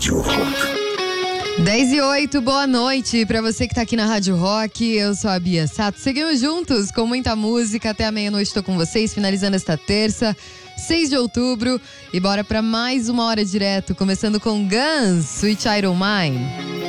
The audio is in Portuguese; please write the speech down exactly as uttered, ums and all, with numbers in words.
Rádio Rock. dez e oito, boa noite pra você que tá aqui na Rádio Rock. Eu sou a Bia Sato. Seguimos juntos com muita música. Até a meia-noite tô com vocês, finalizando esta terça, seis de outubro. E bora pra mais uma hora direto, começando com Guns, Sweet Child O' Mine.